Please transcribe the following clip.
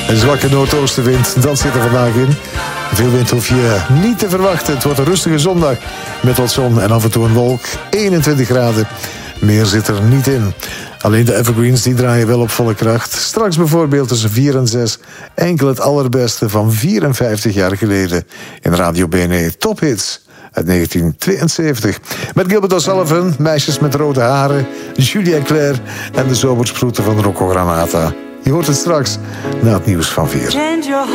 Een zwakke noordoostenwind, dat zit er vandaag in. Veel wind hoef je niet te verwachten. Het wordt een rustige zondag met wat zon en af en toe een wolk. 21 graden. Meer zit er niet in. Alleen de evergreens die draaien wel op volle kracht. Straks bijvoorbeeld tussen 4 en 6... enkel het allerbeste van 54 jaar geleden... in Radio BNE Top Hits uit 1972. Met Gilbert O'Sullivan, Meisjes met rode haren... Julia Claire en de zomersproeten van Rocco Granata. Je hoort het straks na het nieuws van 4.